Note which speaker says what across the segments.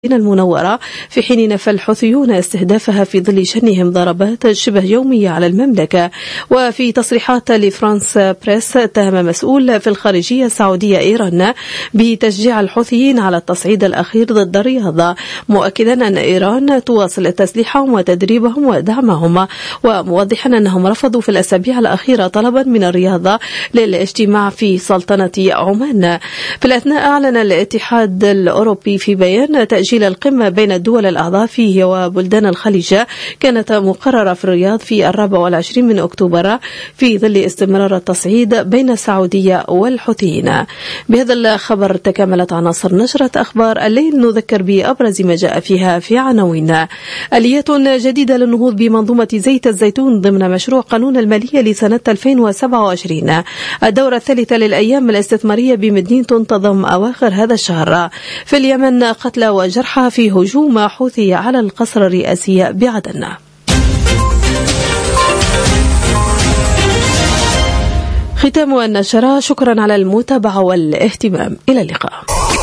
Speaker 1: المنورة، في حين نفى الحوثيون استهدافها في ظل شنهم ضربات شبه يومية على المملكة. وفي تصريحات لفرانس بريس، اتهم مسؤول في الخارجية السعودية إيران بتشجيع الحوثيين على التصعيد الأخير ضد الرياض، مؤكدا أن إيران تواصل تسليحهم وتدريبهم ودعمهم، وموضحا أنهم رفضوا في الأسابيع الأخيرة طلبا من الرياض للاجتماع في سلطنة عمان. في الأثناء أعلن الاتحاد الأوروبي في بيان تأجيل القمة بين الدول الأعضاء فيه وبلدان الخليج كانت مقررة في الرياض في 24 من أكتوبر في ظل استمرار التصعيد بين السعودية والحوثيين. بهذا الخبر تكاملت عناصر نشرة أخبار الليل، نذكر بأبرز ما جاء فيها في عناوين: آليات جديدة للنهوض بمنظومة زيت الزيتون ضمن مشروع قانون المالية لسنة 2027. الدورة الثالثة للأيام الاستثمارية بمدينة تنتظم أواخر هذا الشهر. في اليمن قتلى وجرحى في هجوم حوثي على القصر الرئاسي بعدن. ختام النشرة، شكرا على المتابعة والاهتمام، إلى اللقاء.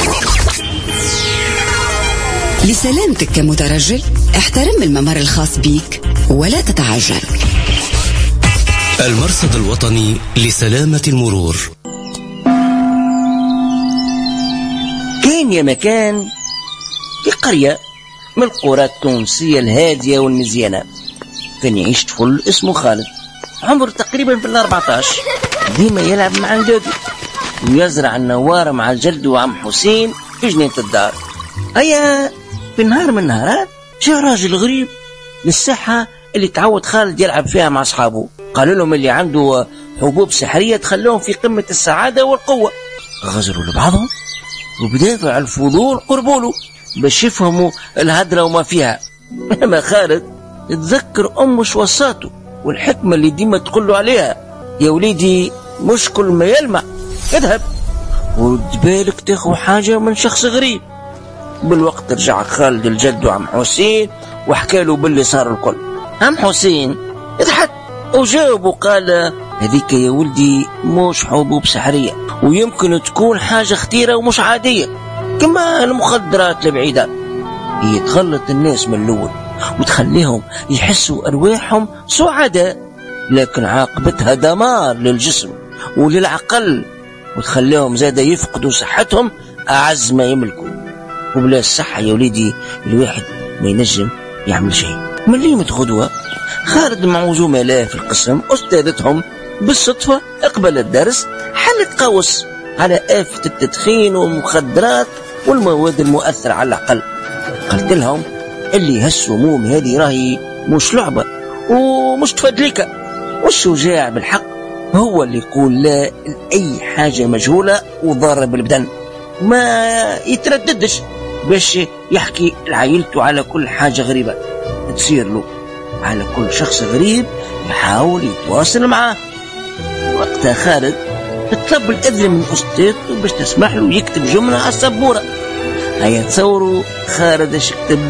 Speaker 2: لسلامتك كمترجل، احترم الممر الخاص بيك ولا تتعجل.
Speaker 3: المرصد الوطني لسلامة المرور.
Speaker 4: كان يا مكان في قرية من القرى التونسية الهادية والمزيانة، كان يعيش طفل اسمه خالد، عمره تقريبا في 14. ديما يلعب مع الجدو ويزرع النوار مع الجد وعم حسين في جنينة الدار. هيا في نهار من النهارات جاء راجل غريب للساحة اللي تعود خالد يلعب فيها مع أصحابه. قالوا لهم اللي عنده حبوب سحرية تخلوهم في قمة السعادة والقوة. غزروا لبعضهم وبدافع الفضول قربوا له باش يفهموا الهدرة وما فيها. أما خالد يتذكر أمه وصاته والحكمة اللي ديما تقول له عليها: يا وليدي مش كل ما يلمع اذهب ورد بالك تاخذ حاجة من شخص غريب. بالوقت رجع خالد الجد وعم حسين وحكى له باللي صار الكل. عم حسين اضحك وجاوب وقال: هذيك يا ولدي مش حبوب سحرية، ويمكن تكون حاجة خطيرة ومش عادية كما المخدرات البعيدة. هي تخلط الناس من الأول وتخليهم يحسوا أرواحهم سعداء، لكن عاقبتها دمار للجسم وللعقل، وتخليهم زادة يفقدوا صحتهم أعز ما يملكوا. وبلا الصحة يا وليدي الواحد ما ينجم يعمل شيء. مليمة غدوة خالد مع زملائه في القسم أستاذتهم بالصدفة اقبل الدرس حلت قوس على آفة التدخين والمخدرات والمواد المؤثرة على العقل. قلت لهم اللي هالسموم هذه راهي مش لعبة ومش تفدليكة، والشجاع بالحق هو اللي يقول لا لأي حاجة مجهولة وضارة بالبدن، ما يترددش باش يحكي لعائلته على كل حاجة غريبة تصير له، على كل شخص غريب يحاول يتواصل معاه. وقتها خالد طلب الأذن من أستاذته باش تسمح له يكتب جملة على السبورة. هيا تصوروا خالد اش كتب: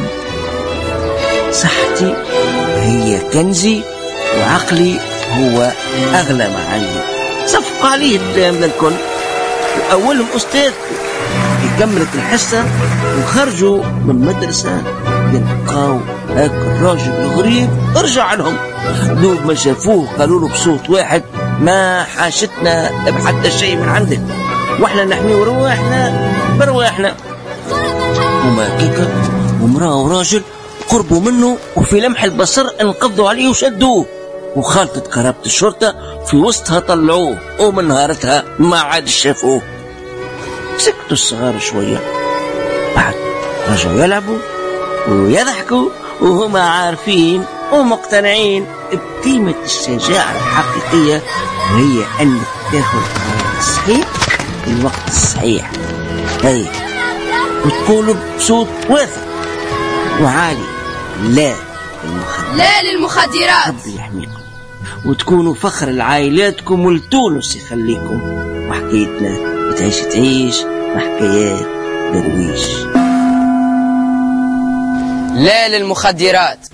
Speaker 4: صحتي هي كنزي وعقلي هو أغلى ما عندي. صفق عليه الكلام للكل. وأولهم أستاذته كملت الحصة وخرجوا من المدرسة يلقاو هاك الراجل الغريب رجع لهم. دوب ما شافوه قالوا له بصوت واحد: ما حاشتنا بحتى شيء من عندك، واحنا نحمي ورواحنا برواحنا. وما كيكت ومراه وراجل قربوا منه وفي لمح البصر انقضوا عليه وشدوه، وخالطة قرابة الشرطة في وسطها طلعوه، ومن نهارتها ما عاد شافوه. سكتوا الصغار شوية، بعد رجعوا يلعبوا ويضحكوا وهما عارفين ومقتنعين بقيمة الشجاعة الحقيقية، وهي أنك تاخذ القرار الصحيح في الوقت الصحيح. هاي وتقولوا بصوت واثق وعالي: لا للمخدرات، ربي يحميكم وتكونوا فخر لعائلاتكم ولتونس يخليكم. وحكايتنا تعيش وحكايات درويش.
Speaker 5: لا للمخدرات.